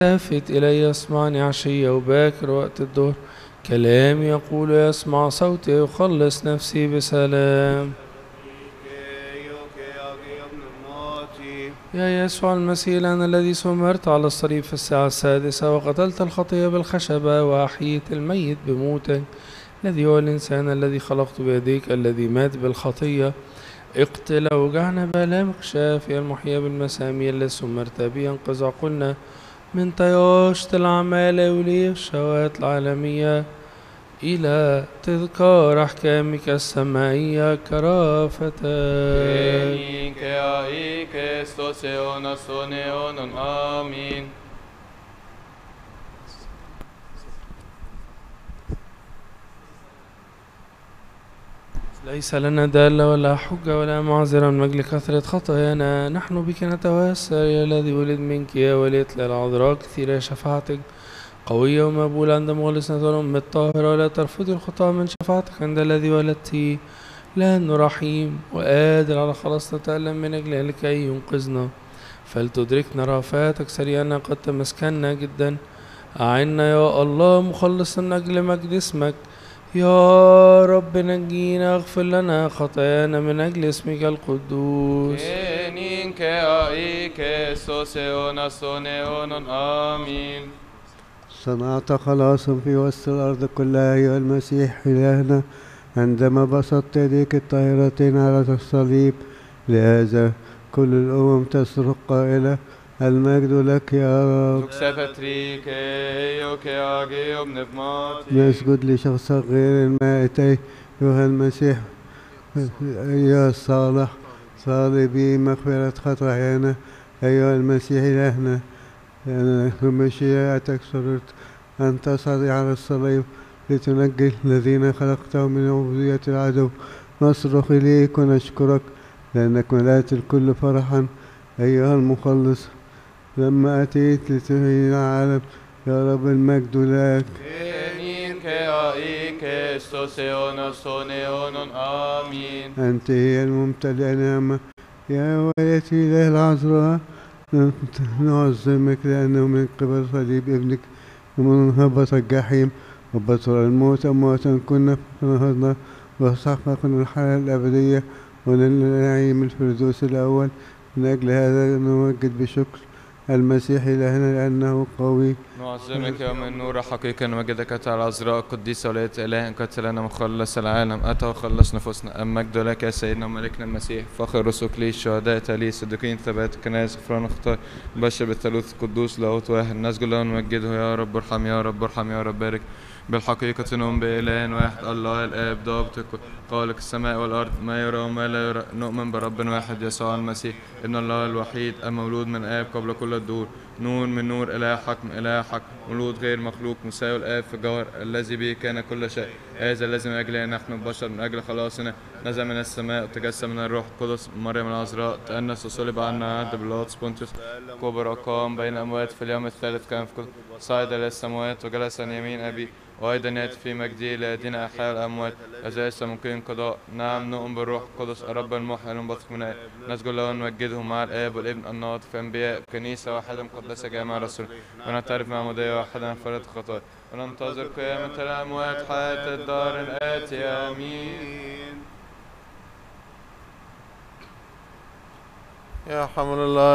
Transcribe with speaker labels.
Speaker 1: لافت إلي اسمعني عشية وباكر وقت الظهر، كلام يقول يسمع صوتي يخلص نفسي بسلام. يا يسوع المسيح أنا الذي سمرت على الصليب في الساعة 6 وقتلت الخطية بالخشبة وأحييت الميت بموتك، الذي هو الإنسان الذي خلقت بيديك الذي مات بالخطية، اقتل وجعنا بآلامك شافيا المحيا بالمسامير التي سمرت به انقذ عقولنا من طياشة الأعمال والشهوات العالمية إلى تذكار أحكامك السمائية كرافتك. آمين. ليس لنا دالة ولا حجة ولا معذرة من أجل كثرة خطايانا، نحن بك نتوسل يا الذي ولد منك يا ولية العذراء كثيرة شفاعتك قوية ومقبولة عند مخلصنا الأم الطاهرة، ولا ترفضي الخطاة من شفاعتك عند الذي ولدتيه، لأنه رحيم وقادر على خلاصنا تألم من أجل لكي ينقذنا، فلتدركنا رأفاتك سريعا قد تمسكنا جدا. أعنا يا الله مخلصا من أجل مجد اسمك، يا رب نجينا اغفر لنا خطايانا من أجل اسمك القدوس. آمين.
Speaker 2: صنعت خلاصا في وسط الأرض كلها أيها المسيح إلهنا عندما بسطت يديك الطاهرتين على الصليب، لهذا كل الأمم تصرخ قائلة المجد لك يا رب. نسجد لشخصك غير المائتين أيها المسيح أيها الصالح، صالبي مغفرة خطايانا أيها المسيح إلهنا، لأن بمشيئتك سررت أن تصعد على الصليب لتنجي الذين خلقتهم من عبودية العدو. نصرخ إليك ونشكرك لأنك ملأت الكل فرحا أيها المخلص لما أتيت لتحيي العالم. يا رب المجد لك.
Speaker 1: آمين.
Speaker 2: أنت هي الممتلئة نعمة يا وليتي إله العذراء، نعظمك لأنه من قبل صليب ابنك من هبط الجحيم وبطل الموت أمواتا كنا فنهضنا وصحقنا الحياة الأبدية ونعيم الفردوس الأول. من أجل هذا نمجد بشكر المسيح إلهنا لأنه قوي.
Speaker 1: نعظمك يا من نور حقيقة نمجدك تعالى العذراء القديسة ولاية إله إن كنت لنا مخلص العالم أتى وخلص نفوسنا. المجد لك يا سيدنا وملكنا المسيح، فخر رسلك لي الشهداء تالي الصديقين ثبات كنائس غفران خطايا بشر بالثالوث القدوس لاهوت واحد نسجد له ونمجده. يا رب ارحم يا رب ارحم يا رب بارك بالحقيقة نؤمن بإله واحد الله الآب ضابط خالق السماء والأرض ما يرى وما لا يرى، نؤمن برب واحد يسوع المسيح ابن الله الوحيد المولود من آب قبل كل الدهور، نور من نور، إله حق مولود غير مخلوق مساوي الآب في الجوهر، الذي به كان كل شيء، هذا الذي من أجله نحن البشر من أجل خلاصنا نزل من السماء وتجسد من الروح القدس مريم العذراء، تأنس وصلب عنا عهد بيلاطس بونتيوس كبر وقام بين الأموات في اليوم الثالث كان في كل صعد إلى السماوات وجلس عن يمين أبي وأيضا يأتي في مجده ليدين أحياء الأموات هذا ليس ممكن قضاء. نعم نؤمن بالروح القدس الرب المحيي المنبثق من الآب نسجد له ونمجده مع الآب والابن الناطق في الأنبياء كنيسة واحدة مقدسة جامعة رسول ونعترف معمودية واحدة فرد الخطايا وننتظر قيامة الأموات حياة الدار الآتية. آمين.
Speaker 3: يا حمل الله